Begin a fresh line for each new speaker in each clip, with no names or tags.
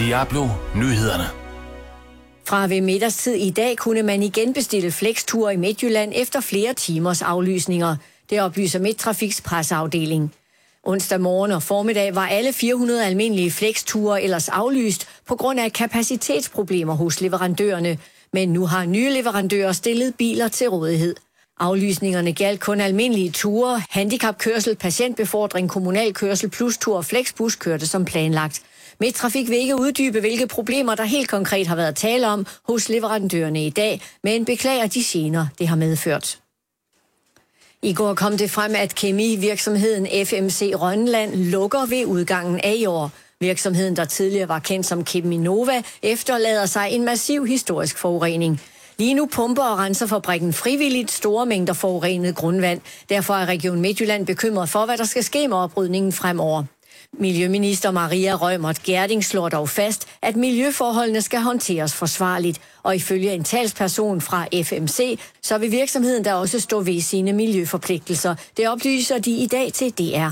Diablo Nyhederne.
Fra ved middagstid i dag kunne man igen bestille Flextur i Midtjylland efter flere timers aflysninger. Det oplyser Midttrafiks presseafdeling. Onsdag morgen og formiddag var alle 400 almindelige Flexture ellers aflyst på grund af kapacitetsproblemer hos leverandørerne. Men nu har nye leverandører stillet biler til rådighed. Aflysningerne galt kun almindelige ture, handicapkørsel, patientbefordring, kommunalkørsel plus tur og flexbus kørte som planlagt. Midttrafik vil ikke uddybe, hvilke problemer der helt konkret har været tale om hos leverandørerne i dag, men beklager de gener, det har medført. I går kom det frem, at kemivirksomheden FMC Rønland lukker ved udgangen af i år. Virksomheden, der tidligere var kendt som Cheminova, efterlader sig en massiv historisk forurening. Lige nu pumper og renser fabrikken frivilligt store mængder forurenet grundvand. Derfor er Region Midtjylland bekymret for, hvad der skal ske med oprydningen fremover. Miljøminister Maria Reumert Gjerding slår dog fast, at miljøforholdene skal håndteres forsvarligt. Og ifølge en talsperson fra FMC, så vil virksomheden der også stå ved sine miljøforpligtelser. Det oplyser de i dag til DR.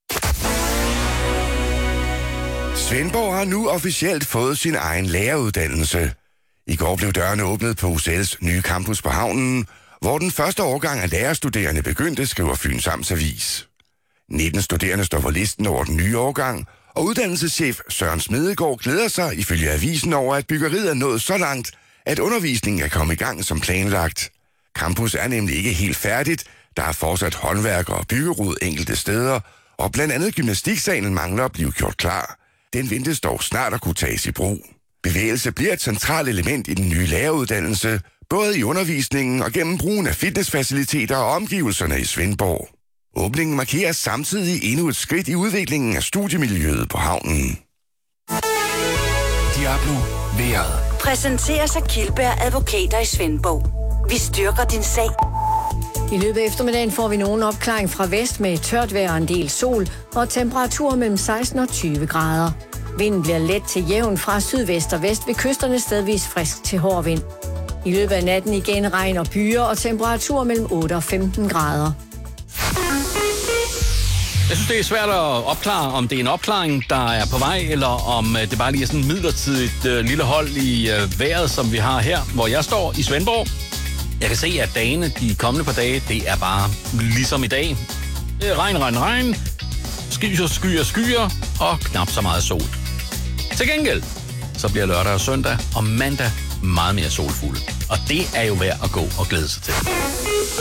Svendborg har nu officielt fået sin egen læreruddannelse. I går blev dørene åbnet på UCL's nye campus på havnen, hvor den første årgang af lærerstuderende begyndte, skriver Fyns Amts Avis. 19 studerende står på listen over den nye årgang, og uddannelseschef Søren Smedegaard glæder sig ifølge avisen over, at byggeriet er nået så langt, at undervisningen er kommet i gang som planlagt. Campus er nemlig ikke helt færdigt, der er fortsat håndværk og byggerod enkelte steder, og blandt andet gymnastiksalen mangler at blive gjort klar. Den ventes dog snart at kunne tages i brug. Bevægelse bliver et centralt element i den nye læreruddannelse, både i undervisningen og gennem brugen af fitnessfaciliteter og omgivelserne i Svendborg. Åbningen markerer samtidig endnu et skridt i udviklingen af studiemiljøet på havnen.
Diablo vejret.
Præsenteres af Kildberg Advokater i Svendborg. Vi styrker din sag.
I løbet af eftermiddagen får vi nogen opklaring fra vest med tørt vejr og en del sol og temperaturer mellem 16 og 20 grader. Vinden bliver let til jævn fra sydvest og vest ved kysterne stedvis frisk til hård vind. I løbet af natten igen regn og byer og temperaturer mellem 8 og 15 grader.
Jeg synes, det er svært at opklare, om det er en opklaring, der er på vej, eller om det bare lige er sådan et midlertidigt lille hold i vejret, som vi har her, hvor jeg står i Svendborg. Jeg kan se, at dagene, de kommende par dage, det er bare ligesom i dag. Det er regn, skyer og knap så meget sol. Til gengæld, så bliver lørdag og søndag og mandag meget mere solfulde. Og det er jo værd at gå og glæde sig til.